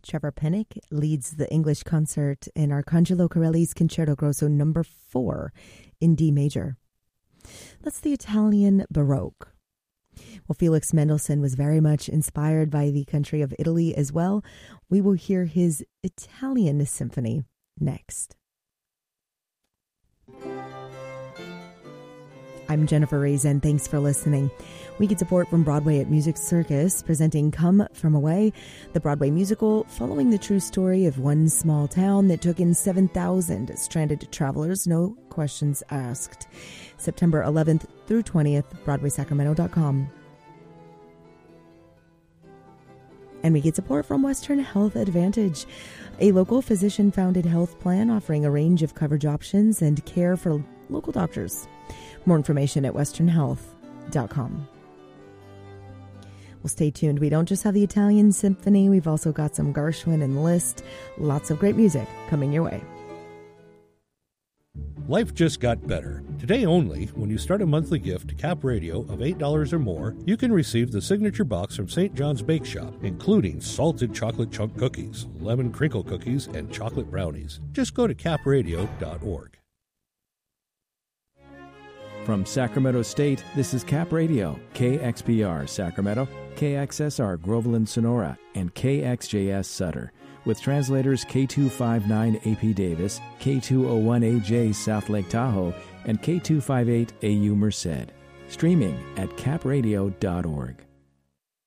Trevor Pennick leads the English concert in Arcangelo Corelli's Concerto Grosso No. 4 in D major. That's the Italian Baroque. Well, Felix Mendelssohn was very much inspired by the country of Italy as well. We will hear his Italian symphony next. I'm Jennifer Reason. Thanks for listening. We get support from Broadway at Music Circus, presenting Come From Away, the Broadway musical following the true story of one small town that took in 7,000 stranded travelers, no questions asked. September 11th through 20th, BroadwaySacramento.com. And we get support from Western Health Advantage, a local physician-founded health plan offering a range of coverage options and care for local doctors. More information at westernhealth.com. Well, stay tuned. We don't just have the Italian Symphony. We've also got some Gershwin and Liszt. Lots of great music coming your way. Life just got better. Today only, when you start a monthly gift to Cap Radio of $8 or more, you can receive the signature box from St. John's Bake Shop, including salted chocolate chunk cookies, lemon crinkle cookies, and chocolate brownies. Just go to capradio.org. From Sacramento State, this is Cap Radio, KXPR Sacramento, KXSR Groveland Sonora, and KXJS Sutter, with translators K259AP Davis, K201AJ South Lake Tahoe, and K258AU Merced. Streaming at capradio.org.